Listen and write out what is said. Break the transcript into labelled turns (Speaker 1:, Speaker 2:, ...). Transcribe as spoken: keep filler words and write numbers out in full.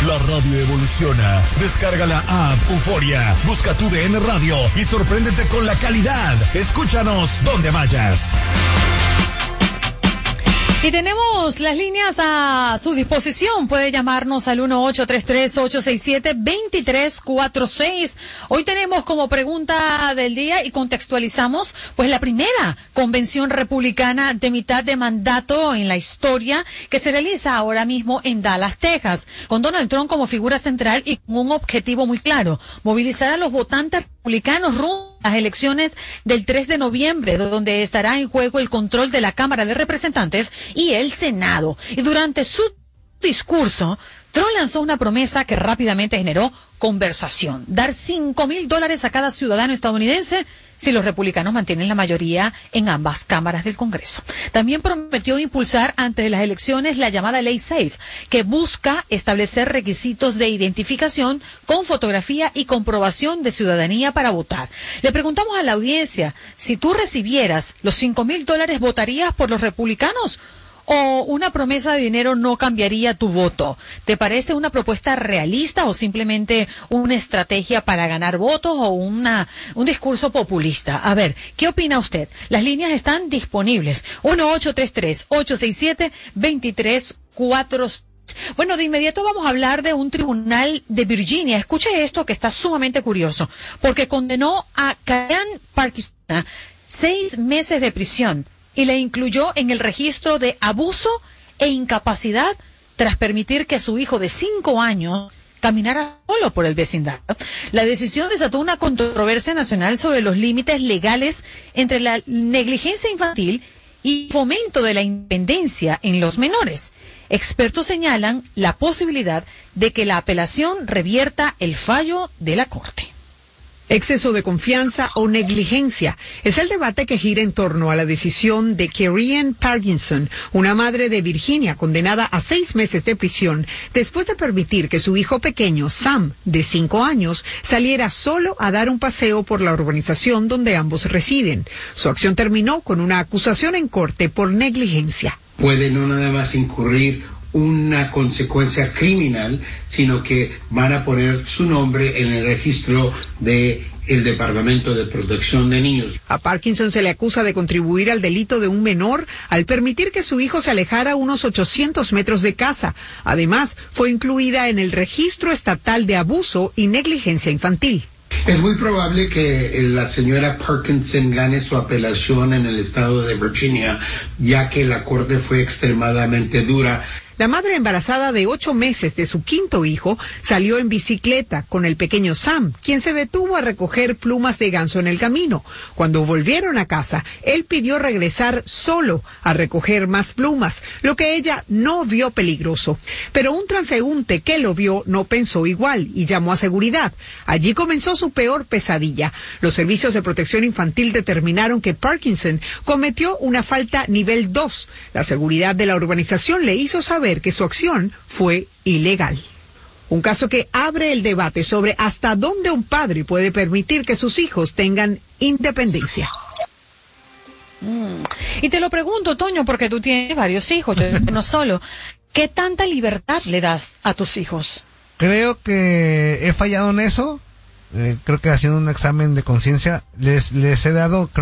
Speaker 1: La radio evoluciona. Descarga la app Euforia. Busca tu D N Radio y sorpréndete con la calidad. Escúchanos donde vayas.
Speaker 2: Y tenemos las líneas a su disposición. Puede llamarnos al uno ocho tres tres, ocho seis siete, dos tres cuatro seis. Hoy tenemos como pregunta del día y contextualizamos pues la primera convención republicana de mitad de mandato en la historia que se realiza ahora mismo en Dallas, Texas, con Donald Trump como figura central y con un objetivo muy claro: movilizar a los votantes republicanos rumbo a las elecciones del tres de noviembre, donde estará en juego el control de la Cámara de Representantes y el Senado. Y durante su discurso, Trump lanzó una promesa que rápidamente generó conversación: dar cinco mil dólares a cada ciudadano estadounidense si los republicanos mantienen la mayoría en ambas cámaras del Congreso. También prometió impulsar antes de las elecciones la llamada Ley SAFE, que busca establecer requisitos de identificación con fotografía y comprobación de ciudadanía para votar. Le preguntamos a la audiencia: si tú recibieras los cinco mil dólares, ¿votarías por los republicanos? ¿O una promesa de dinero no cambiaría tu voto? ¿Te parece una propuesta realista o simplemente una estrategia para ganar votos o una un discurso populista? A ver, ¿qué opina usted? Las líneas están disponibles. uno ocho tres tres, ocho seis siete, dos tres cuatro seis. Bueno, de inmediato vamos a hablar de un tribunal de Virginia. Escuche esto que está sumamente curioso, porque condenó a Karen Parkinson a seis meses de prisión y la incluyó en el registro de abuso e incapacidad tras permitir que su hijo de cinco años caminara solo por el vecindario. La decisión desató una controversia nacional sobre los límites legales entre la negligencia infantil y fomento de la independencia en los menores. Expertos señalan la posibilidad de que la apelación revierta el fallo de la Corte.
Speaker 3: Exceso de confianza o negligencia es el debate que gira en torno a la decisión de Karen Parkinson, una madre de Virginia condenada a seis meses de prisión después de permitir que su hijo pequeño, Sam, de cinco años, saliera solo a dar un paseo por la urbanización donde ambos residen. Su acción terminó con una acusación en corte por negligencia.
Speaker 4: Puede no nada más incurrir una consecuencia criminal, sino que van a poner su nombre en el registro de el Departamento de Protección de Niños.
Speaker 3: A Parkinson se le acusa de contribuir al delito de un menor al permitir que su hijo se alejara unos ochocientos metros de casa. Además, fue incluida en el registro estatal de abuso y negligencia infantil.
Speaker 4: Es muy probable que la señora Parkinson gane su apelación en el estado de Virginia, ya que la corte fue extremadamente dura.
Speaker 3: La madre embarazada de ocho meses de su quinto hijo salió en bicicleta con el pequeño Sam, quien se detuvo a recoger plumas de ganso en el camino. Cuando volvieron a casa, él pidió regresar solo a recoger más plumas, lo que ella no vio peligroso. Pero un transeúnte que lo vio no pensó igual y llamó a seguridad. Allí comenzó su peor pesadilla. Los servicios de protección infantil determinaron que Parkinson cometió una falta nivel dos. La seguridad de la urbanización le hizo saber que su acción fue ilegal. Un caso que abre el debate sobre hasta dónde un padre puede permitir que sus hijos tengan independencia.
Speaker 2: Mm. Y te lo pregunto, Toño, porque tú tienes varios hijos, yo no solo. ¿Qué tanta libertad le das a tus hijos?
Speaker 5: Creo que he fallado en eso. Eh, creo que haciendo un examen de conciencia les, les he dado...